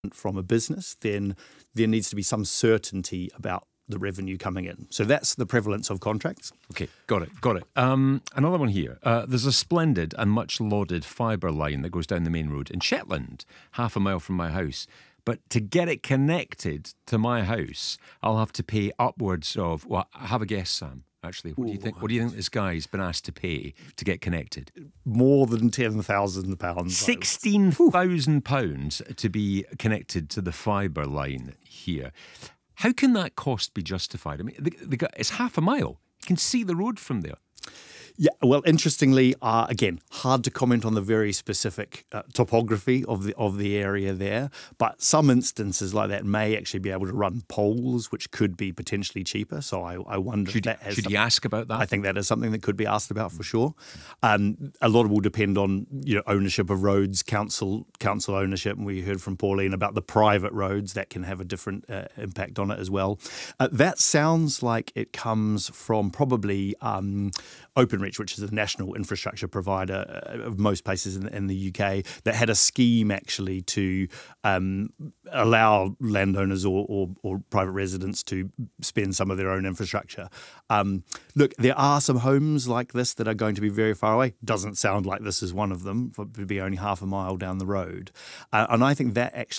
from a business, then there needs to be some certainty about the revenue coming in. So that's the prevalence of contracts. Okay, got it. Another one here. There's a splendid and much lauded fibre line that goes down the main road in Shetland, half a mile from my house. But to get it connected to my house, I'll have to pay upwards of, well, have a guess, Sam. Actually, what do you think? What do you think this guy's been asked to pay to get connected? More than £10,000. £16,000 to be connected to the fibre line here. How can that cost be justified? I mean, the guy, it's half a mile. You can see the road from there. Yeah, well, interestingly, again, hard to comment on the very specific topography of the area there, but some instances like that may actually be able to run poles, which could be potentially cheaper. So I wonder if that has should you ask about that? I think that is something that could be asked about for sure. A lot will depend on ownership of roads, council ownership, and we heard from Pauline about the private roads that can have a different impact on it as well. That sounds like it comes from probably Openreach, which is a national infrastructure provider of most places in the UK, that had a scheme actually to allow landowners or private residents to spend some of their own infrastructure. Look, there are some homes like this that are going to be very far away. Doesn't sound like this is one of them, to be only half a mile down the road. And I think that actually